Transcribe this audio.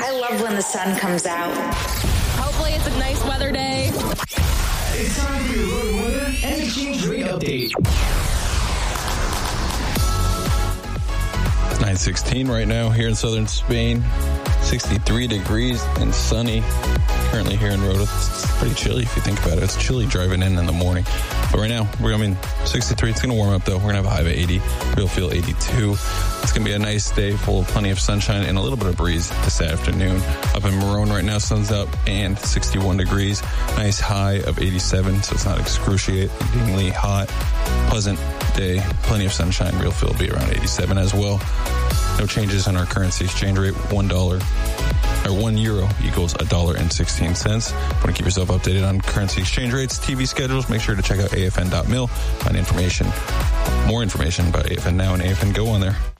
I love when the sun comes out. Hopefully it's a nice weather day. It's time for your road weather and exchange rate update. 9:16 right now here in southern Spain. 63 degrees and sunny. Currently here in Rota, it's pretty chilly if you think about it. It's chilly driving in the morning. But right now, 63. It's going to warm up, though. We're going to have a high of 80. Real feel 82. It's going to be a nice day full of plenty of sunshine and a little bit of breeze this afternoon. Up in Morone right now, sun's up and 61 degrees. Nice high of 87, so it's not excruciatingly hot. Pleasant day. Plenty of sunshine. Real feel will be around 87 as well. No changes in our currency exchange rate. $1 or €1 equals $1.16. Want to keep yourself updated on currency exchange rates, TV schedules? Make sure to check out afn.mil. Find more information about AFN Now and AFN Go on there.